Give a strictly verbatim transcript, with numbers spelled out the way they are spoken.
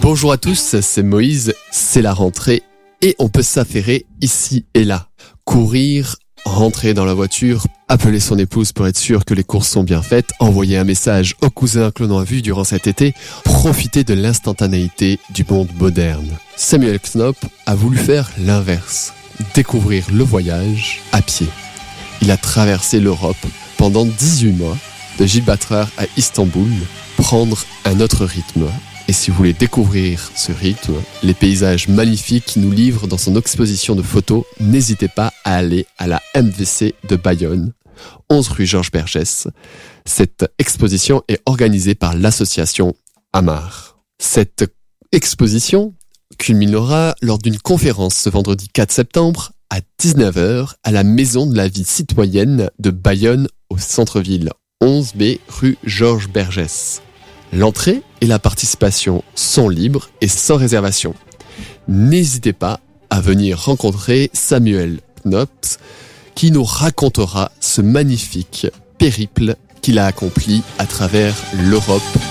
Bonjour à tous, c'est Moïse, c'est la rentrée et on peut s'affairer ici et là. Courir, rentrer dans la voiture, appeler son épouse pour être sûr que les courses sont bien faites, envoyer un message au cousin que l'on a vu durant cet été, profiter de l'instantanéité du monde moderne. Samuel Knopp a voulu faire l'inverse, découvrir le voyage à pied. Il a traversé l'Europe pendant dix-huit mois, de Gibraltar à Istanbul, prendre un autre rythme. Et si vous voulez découvrir ce rythme, les paysages magnifiques qu'il nous livre dans son exposition de photos, n'hésitez pas à aller à la M V C de Bayonne, onze rue Georges Bergès. Cette exposition est organisée par l'association Amar. Cette exposition culminera lors d'une conférence ce vendredi quatre septembre à dix-neuf heures à la Maison de la Vie citoyenne de Bayonne au centre-ville, onze B rue Georges Bergès. L'entrée et la participation sont libres et sans réservation. N'hésitez pas à venir rencontrer Samuel Knopp qui nous racontera ce magnifique périple qu'il a accompli à travers l'Europe